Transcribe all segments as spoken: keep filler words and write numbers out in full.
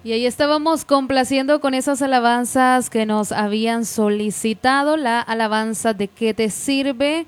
Y ahí estábamos complaciendo con esas alabanzas que nos habían solicitado, la alabanza de ¿Qué te sirve?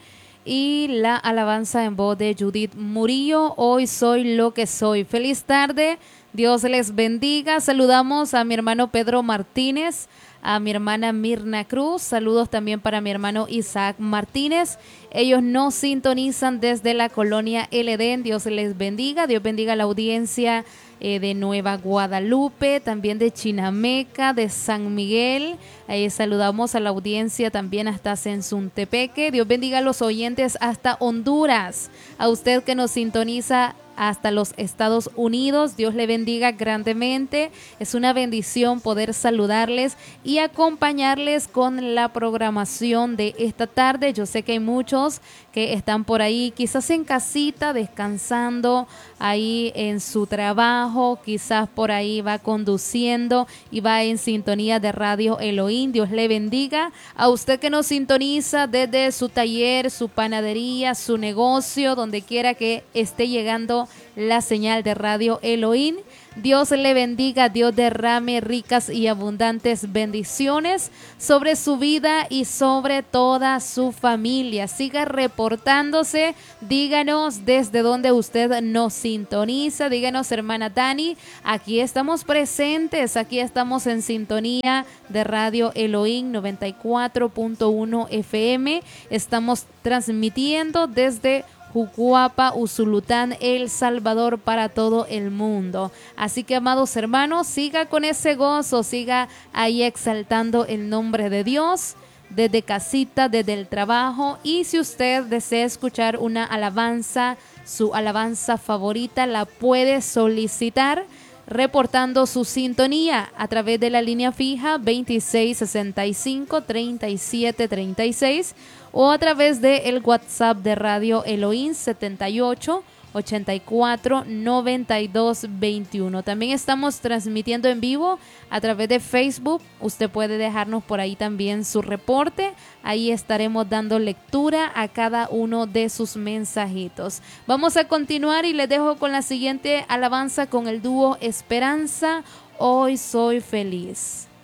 Y la alabanza en voz de Judith Murillo, Hoy soy lo que soy. Feliz tarde, Dios les bendiga. Saludamos a mi hermano Pedro Martínez, a mi hermana Mirna Cruz, saludos también para mi hermano Isaac Martínez. Ellos nos sintonizan desde la colonia El Edén, Dios les bendiga, Dios bendiga a la audiencia eh, de Nueva Guadalupe, también de Chinameca, de San Miguel. Ahí saludamos a la audiencia también hasta Sensuntepeque. Dios bendiga a los oyentes hasta Honduras, a usted que nos sintoniza hasta los Estados Unidos, Dios le bendiga grandemente. Es una bendición poder saludarles y acompañarles con la programación de esta tarde. Yo sé que hay muchos que están por ahí, quizás en casita, descansando ahí en su trabajo, quizás por ahí va conduciendo y va en sintonía de Radio Elohim. Dios le bendiga a usted que nos sintoniza desde su taller, su panadería, su negocio, donde quiera que esté llegando la señal de Radio Elohim. Dios le bendiga, Dios derrame ricas y abundantes bendiciones sobre su vida y sobre toda su familia. Siga reportándose, díganos desde dónde usted nos sintoniza, díganos, hermana Dani, aquí estamos presentes, aquí estamos en sintonía de Radio Elohim noventa y cuatro punto uno F M, estamos transmitiendo desde Jucuapa, Usulután, El Salvador, para todo el mundo. Así que, amados hermanos, siga con ese gozo, siga ahí exaltando el nombre de Dios desde casita, desde el trabajo. Y si usted desea escuchar una alabanza, su alabanza favorita, la puede solicitar reportando su sintonía a través de la línea fija veintiséis sesenta y cinco, treinta y siete treinta y seis o a través del WhatsApp de Radio Elohim setenta y ocho, ochenta y cuatro, noventa y dos, veintiuno. También estamos transmitiendo en vivo a través de Facebook. Usted puede dejarnos por ahí también su reporte. Ahí estaremos dando lectura a cada uno de sus mensajitos. Vamos a continuar y les dejo con la siguiente alabanza con el dúo Esperanza, Hoy soy feliz.